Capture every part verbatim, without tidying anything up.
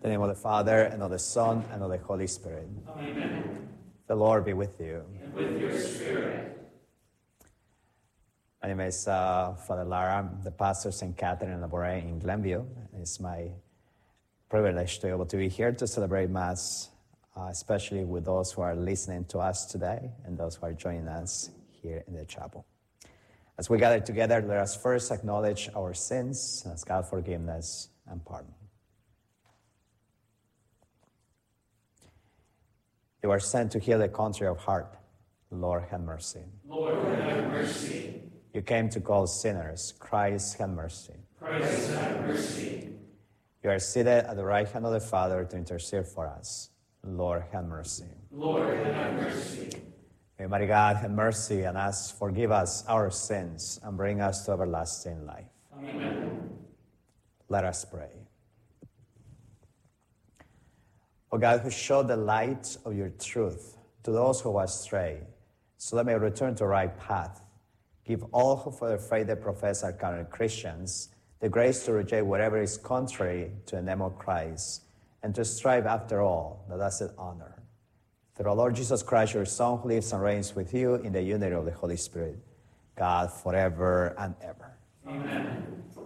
In the name of the Father, and of the Son, and of the Holy Spirit. Amen. The Lord be with you. And with your spirit. My name is uh, Father Lara. I'm the pastor of Saint Catherine Labouré in Glenview. It's my privilege to be able to be here to celebrate Mass, uh, especially with those who are listening to us today and those who are joining us here in the chapel. As we gather together, let us first acknowledge our sins, ask God forgiveness and pardon. You are sent to heal the country of heart. Lord, have mercy. Lord, have mercy. You came to call sinners. Christ, have mercy. Christ, have mercy. You are seated at the right hand of the Father to intercede for us. Lord, have mercy. Lord, have mercy. May Mighty God have mercy on us, forgive us our sins, and bring us to everlasting life. Amen. Let us pray. O God, who showed the light of your truth to those who are astray, so that may return to the right path, give all who for their faith they profess are current Christians the grace to reject whatever is contrary to the name of Christ, and to strive after all that does it honor. Through our Lord Jesus Christ, your Son, who lives and reigns with you in the unity of the Holy Spirit, God, forever and ever. Amen.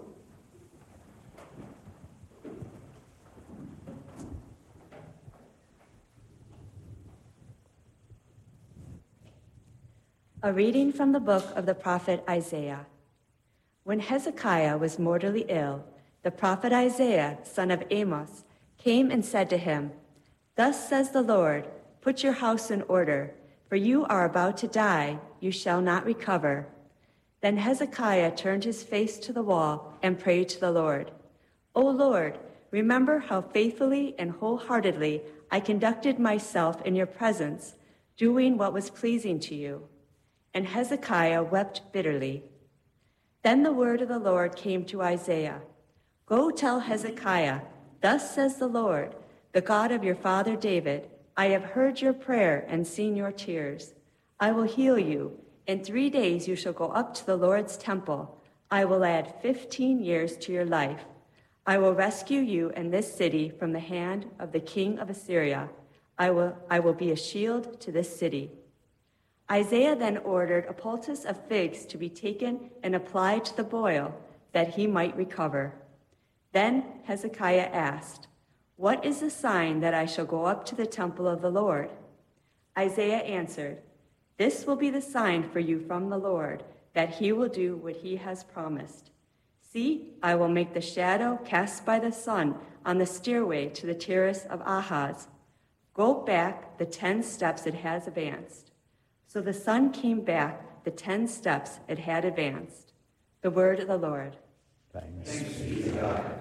A reading from the book of the prophet Isaiah. When Hezekiah was mortally ill, the prophet Isaiah, son of Amos, came and said to him, "Thus says the Lord, put your house in order, for you are about to die, you shall not recover." Then Hezekiah turned his face to the wall and prayed to the Lord, "O Lord, remember how faithfully and wholeheartedly I conducted myself in your presence, doing what was pleasing to you." And Hezekiah wept bitterly. Then the word of the Lord came to Isaiah. "Go tell Hezekiah, thus says the Lord, the God of your father David, I have heard your prayer and seen your tears. I will heal you. In three days you shall go up to the Lord's temple. I will add fifteen years to your life. I will rescue you and this city from the hand of the king of Assyria. I will, I will be a shield to this city." Isaiah then ordered a poultice of figs to be taken and applied to the boil, that he might recover. Then Hezekiah asked, "What is the sign that I shall go up to the temple of the Lord?" Isaiah answered, "This will be the sign for you from the Lord, that he will do what he has promised. See, I will make the shadow cast by the sun on the stairway to the terrace of Ahaz. Go back the ten steps it has advanced." So the sun came back the ten steps it had advanced. The word of the Lord. Thanks. Thanks be to God.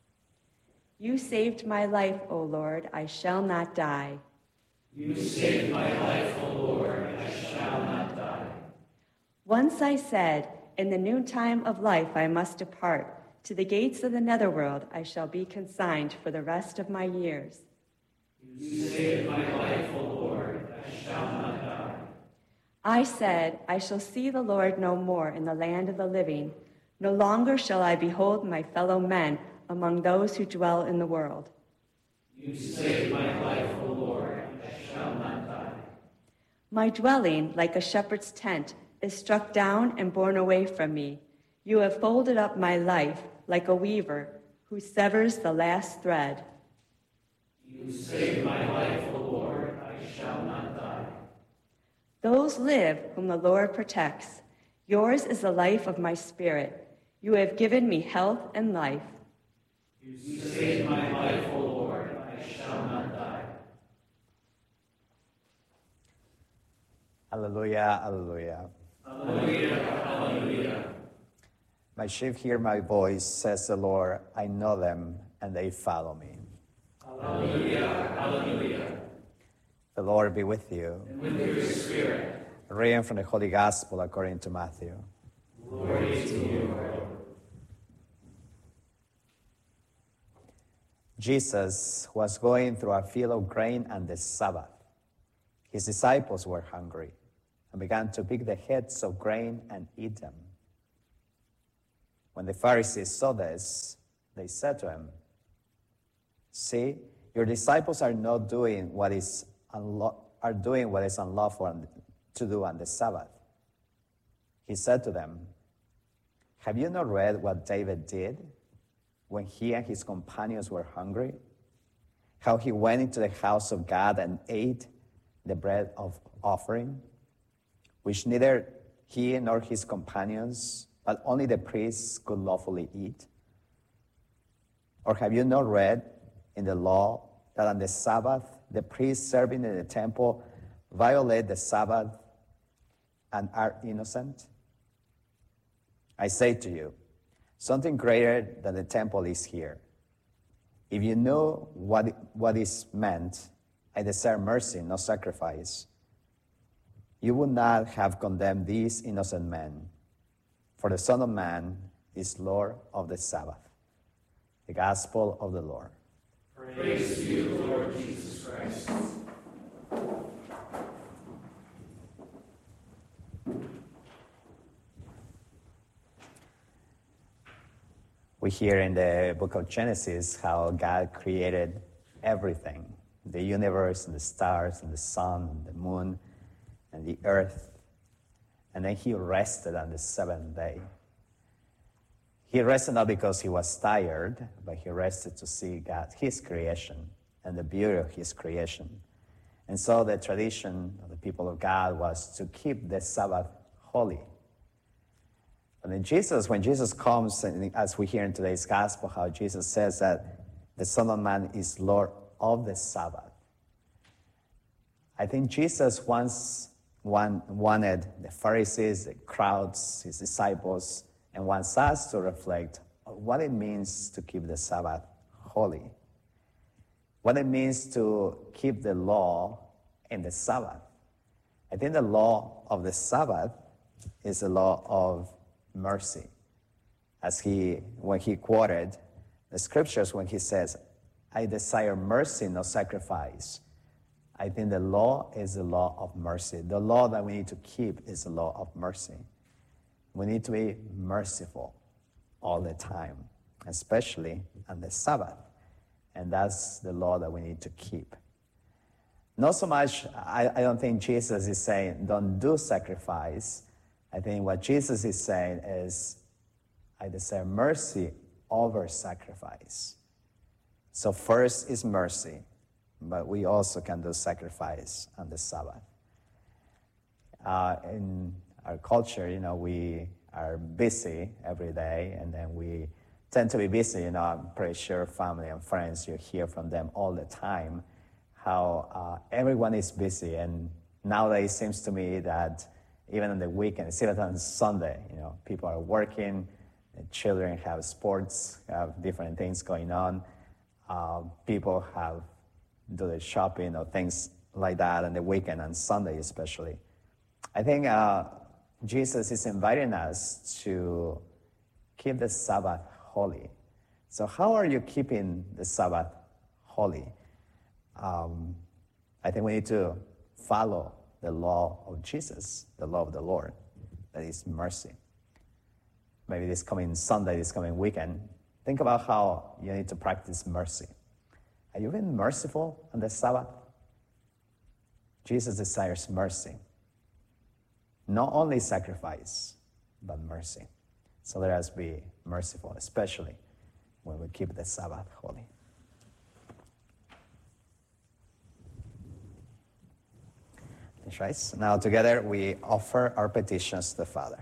You saved my life, O Lord, I shall not die. You saved my life, O Lord, I shall not die. Once I said, in the noontime of life I must depart. To the gates of the netherworld I shall be consigned for the rest of my years. You saved my life, O Lord, I shall not die. I said, I shall see the Lord no more in the land of the living. No longer shall I behold my fellow men among those who dwell in the world. You saved my life, O Lord, I shall not die. My dwelling, like a shepherd's tent, is struck down and borne away from me. You have folded up my life like a weaver who severs the last thread. You saved my life, O Lord, I shall not die. Those live whom the Lord protects. Yours is the life of my spirit. You have given me health and life. You saved my life, O Lord, I shall not die. Alleluia, alleluia. Hallelujah, hallelujah. My sheep hear my voice, says the Lord. I know them, and they follow me. Hallelujah, hallelujah. The Lord be with you. And with your spirit. A reading from the Holy Gospel according to Matthew. Glory to you, Lord. Jesus was going through a field of grain on the Sabbath. His disciples were hungry and began to pick the heads of grain and eat them. When the Pharisees saw this, they said to him, See, your disciples are not doing what is unlo- are doing what is unlawful to do on the Sabbath. He said to them, have you not read what David did when he and his companions were hungry? How he went into the house of God and ate the bread of offering, which neither he nor his companions, but only the priests could lawfully eat? Or have you not read in the law that on the Sabbath the priests serving in the temple violate the Sabbath and are innocent? I say to you, something greater than the temple is here. If you know what, what is meant, I desire mercy, no sacrifice, you would not have condemned these innocent men, for the Son of Man is Lord of the Sabbath. The Gospel of the Lord. Praise to you, Lord Jesus Christ. We hear in the book of Genesis how God created everything, the universe and the stars and the sun and the moon and the earth. And then he rested on the seventh day. He rested not because he was tired, but he rested to see God, his creation, and the beauty of his creation. And so the tradition of the people of God was to keep the Sabbath holy. And then Jesus, when Jesus comes, and as we hear in today's gospel, how Jesus says that the Son of Man is Lord of the Sabbath. I think Jesus once one, wanted the Pharisees, the crowds, his disciples, and wants us to reflect on what it means to keep the Sabbath holy. What it means to keep the law in the Sabbath. I think the law of the Sabbath is the law of mercy. As he, when he quoted the scriptures, when he says, I desire mercy, no sacrifice. I think the law is the law of mercy. The law that we need to keep is the law of mercy. We need to be merciful all the time, especially on the Sabbath. And that's the law that we need to keep. Not so much, I, I don't think Jesus is saying, don't do sacrifice. I think what Jesus is saying is, I desire mercy over sacrifice. So first is mercy, but we also can do sacrifice on the Sabbath. Uh, in our culture, you know, we are busy every day, and then we tend to be busy. You know, I'm pretty sure family and friends, you hear from them all the time how uh, everyone is busy. And nowadays it seems to me that even on the weekends, even on Sunday, you know, people are working, the children have sports, have different things going on. Uh, people have do the shopping or things like that on the weekend, on Sunday especially. I think uh, Jesus is inviting us to keep the Sabbath holy. So how are you keeping the Sabbath holy? Um, I think we need to follow the law of Jesus, the law of the Lord, that is mercy. Maybe this coming Sunday, this coming weekend, think about how you need to practice mercy. Are you being merciful on the Sabbath? Jesus desires mercy. Not only sacrifice, but mercy. So let us be merciful, especially when we keep the Sabbath holy. That's right. So now together we offer our petitions to the Father.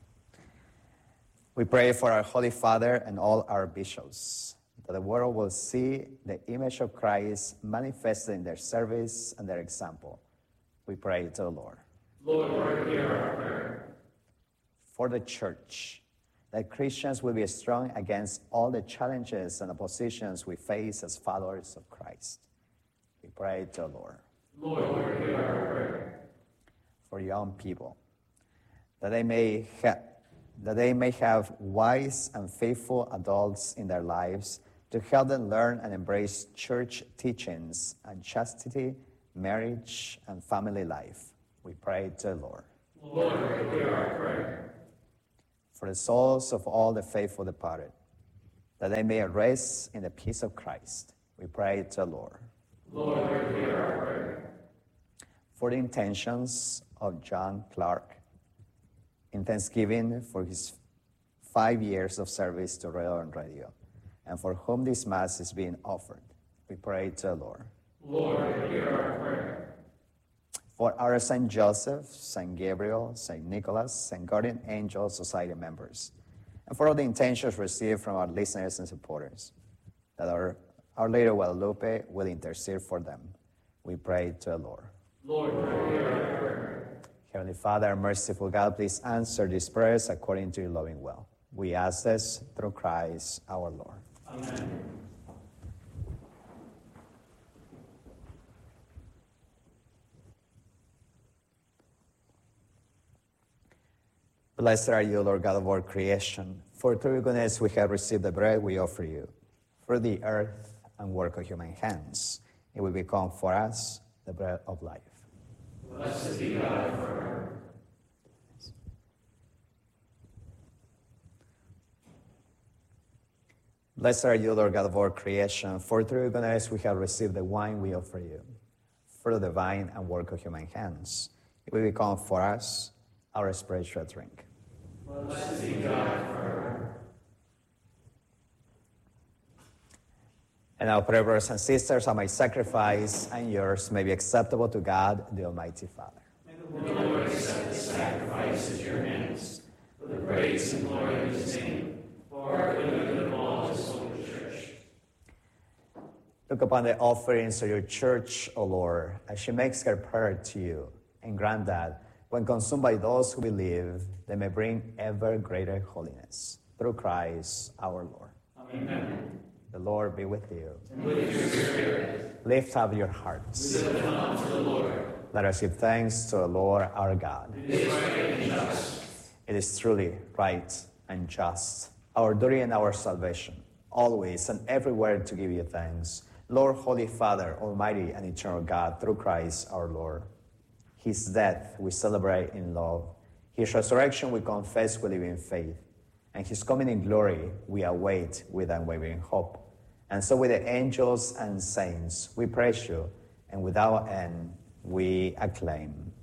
We pray for our Holy Father and all our bishops, that the world will see the image of Christ manifested in their service and their example. We pray to the Lord. Lord, hear our prayer. For the church, that Christians will be strong against all the challenges and oppositions we face as followers of Christ. We pray to the Lord. Lord, hear our prayer. For young people, that they may ha- that they may have wise and faithful adults in their lives to help them learn and embrace church teachings on chastity, marriage, and family life. We pray to the Lord. Lord, hear our prayer. For the souls of all the faithful departed, that they may rest in the peace of Christ. We pray to the Lord. Lord, hear our prayer. For the intentions of John Clark, in thanksgiving for his five years of service to Radio and Radio, and for whom this Mass is being offered, we pray to the Lord. Lord, hear our prayer. For our Saint Joseph, Saint Gabriel, Saint Nicholas, Saint Guardian Angel Society members, and for all the intentions received from our listeners and supporters, that our, our Lady of Guadalupe will intercede for them, we pray to the Lord. Lord, hear our prayer. Heavenly Father, merciful God, please answer these prayers according to your loving will. We ask this through Christ our Lord. Amen. Blessed are you, Lord God of all creation, for through your goodness we have received the bread we offer you. For the earth and work of human hands, it will become for us the bread of life. Blessed be God forever. Blessed are you, Lord God of all creation, for through your goodness we have received the wine we offer you. For the vine and work of human hands, it will become for us our spiritual drink. Blessed be God forever. And now, brothers and sisters, my sacrifice and yours may be acceptable to God, the Almighty Father. May the Lord accept the sacrifice at your hands, for the praise and glory of his name, for our good and good of all his holy church. Look upon the offerings of your church, O Lord, as she makes her prayer to you, and grant that, when consumed by those who believe, they may bring ever greater holiness. Through Christ our Lord. Amen. The Lord be with you. And with your spirit. Lift up your hearts. We lift them up to the Lord. Let us give thanks to the Lord our God. It is right and just. It is truly right and just, our duty and our salvation, always and everywhere to give you thanks. Lord, Holy Father, Almighty and eternal God, through Christ our Lord. His death we celebrate in love. His resurrection we confess we live in faith. And his coming in glory we await with unwavering hope. And so with the angels and saints we praise you, and without end we acclaim.